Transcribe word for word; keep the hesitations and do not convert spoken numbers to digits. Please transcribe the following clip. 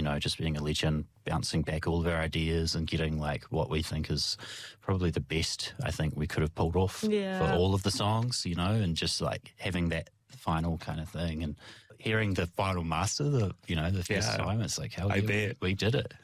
know, just being a legend, bouncing back all of our ideas and getting like what we think is probably the best I think we could have pulled off Yeah. for all of the songs, you know, and just like having that final kind of thing and hearing the final master, the you know, the first Yeah, time, it's like, hell I yeah, bet. we, we did it.